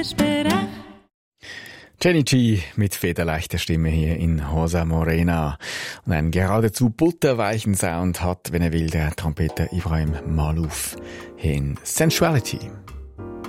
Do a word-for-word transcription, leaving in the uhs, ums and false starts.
Jenny G mit federleichter Stimme hier in Rosa Morena. Und einen geradezu butterweichen Sound hat, wenn er will, der Trompeter Ibrahim Malouf in Sensuality.